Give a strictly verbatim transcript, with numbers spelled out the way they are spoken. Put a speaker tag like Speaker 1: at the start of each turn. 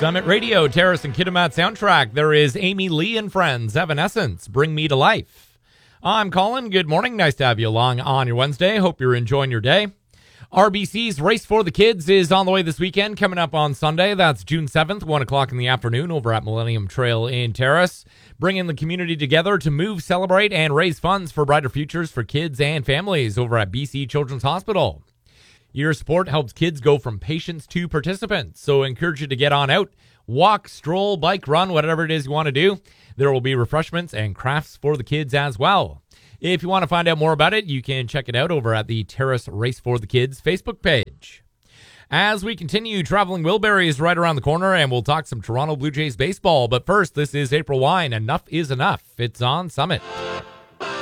Speaker 1: Summit Radio, Terrace and Kitimat soundtrack. There is Amy Lee and Friends, Evanescence, Bring Me to Life. I'm Colin. Good morning. Nice to have you along on your Wednesday. Hope you're enjoying your day. R B C's Race for the Kids is on the way this weekend, coming up on Sunday. That's June seventh, one o'clock in the afternoon over at Millennium Trail in Terrace. Bringing the community together to move, celebrate, and raise funds for brighter futures for kids and families over at B C Children's Hospital. Your support helps kids go from patients to participants, so I encourage you to get on out, walk, stroll, bike, run, whatever it is you want to do. There will be refreshments and crafts for the kids as well. If you want to find out more about it, you can check it out over at the Terrace Race for the Kids Facebook page. As we continue, Traveling Wilbury is right around the corner, and we'll talk some Toronto Blue Jays baseball. But first, this is April Wine. Enough is enough. It's on Summit.